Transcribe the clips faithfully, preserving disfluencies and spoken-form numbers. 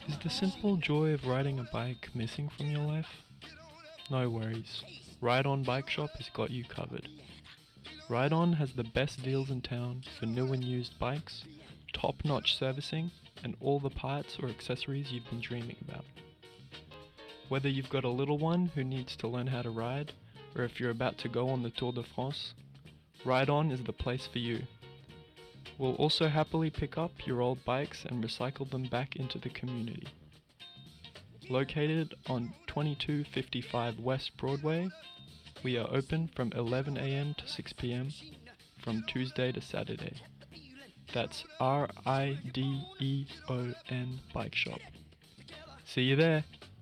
Is the simple joy of riding a bike missing from your life? No worries. Ride On Bike Shop has got you covered. Ride On has the best deals in town for new and used bikes, top-notch servicing, and all the parts or accessories you've been dreaming about. Whether you've got a little one who needs to learn how to ride, or if you're about to go on the Tour de France, Ride On is the place for you. We'll also happily pick up your old bikes and recycle them back into the community. Located on twenty-two fifty-five West Broadway, we are open from eleven a m to six p m from Tuesday to Saturday. That's R I D E O N Bike Shop. See you there!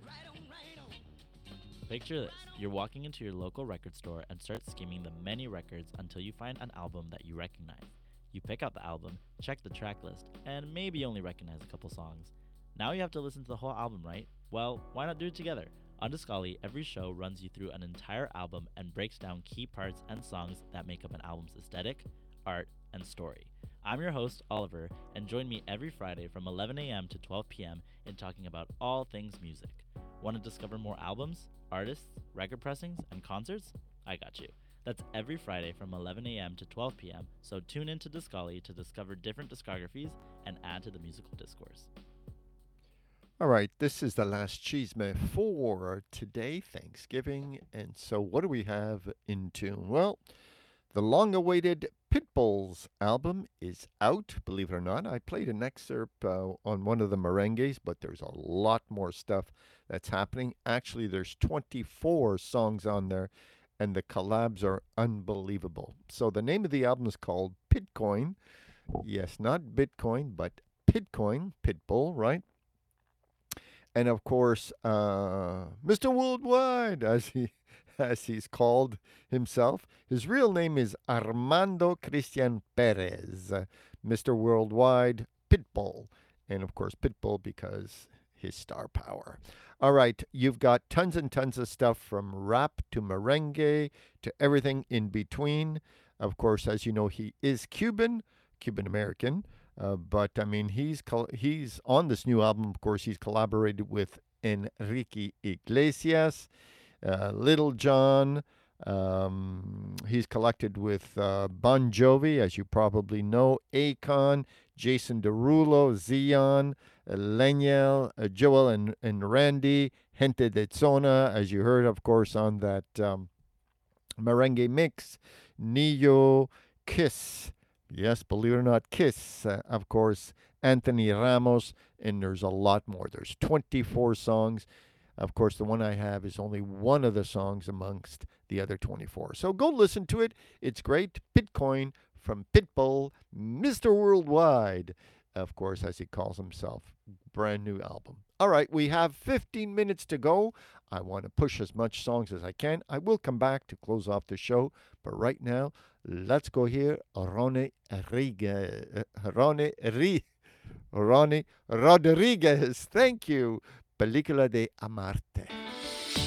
Picture this. You're walking into your local record store and start skimming the many records until you find an album that you recognize. You pick out the album, check the track list, and maybe only recognize a couple songs. Now you have to listen to the whole album, right? Well, why not do it together? On Discali, every show runs you through an entire album and breaks down key parts and songs that make up an album's aesthetic, art, and story. I'm your host, Oliver, and join me every Friday from eleven a m to twelve p m in talking about all things music. Want to discover more albums, artists, record pressings, and concerts? I got you. That's every Friday from eleven a m to twelve p m, so tune in to Discali to discover different discographies and add to the musical discourse. All right, this is the last chisme for today, Thanksgiving. And so, what do we have in tune? Well, the long awaited Pitbull's album is out, believe it or not. I played an excerpt uh, on one of the merengues, but there's a lot more stuff that's happening. Actually, there's twenty-four songs on there, and the collabs are unbelievable. So, the name of the album is called Pitcoin. Yes, not Bitcoin, but Pitcoin, Pitbull, right? And of course, uh, Mister Worldwide, as he as he's called himself. His real name is Armando Christian Perez, uh, Mister Worldwide, Pitbull, and of course Pitbull because his star power. All right, you've got tons and tons of stuff from rap to merengue to everything in between. Of course, as you know, he is Cuban, Cuban American. Uh, but I mean, he's col- he's on this new album. Of course, he's collaborated with Enrique Iglesias, uh, Little John. Um, he's collected with uh, Bon Jovi, as you probably know, Akon, Jason Derulo, Zion, uh, Leniel, uh, Joel and, and Randy, Gente de Zona, as you heard, of course, on that um, merengue mix, Neo, Kiss. Yes, believe it or not, Kiss, uh, of course, Anthony Ramos, and there's a lot more. There's twenty-four songs. Of course, the one I have is only one of the songs amongst the other twenty-four. So go listen to it. It's great. Bitcoin from Pitbull, Mister Worldwide, of course, as he calls himself. Brand new album. All right, we have fifteen minutes to go. I want to push as much songs as I can. I will come back to close off the show, but right now, let's go here. Ronnie Riga, Ronnie Ri, Ronnie Rodriguez. Thank you. Película de Amarte.